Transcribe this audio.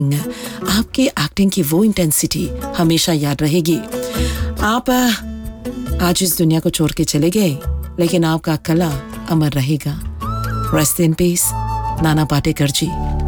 आपकी एक्टिंग की वो इंटेंसिटी हमेशा याद रहेगी। आप आज इस दुनिया को छोड़ के चले गए, लेकिन आपका कला अमर रहेगा। Rest in peace, Nana Patekar ji.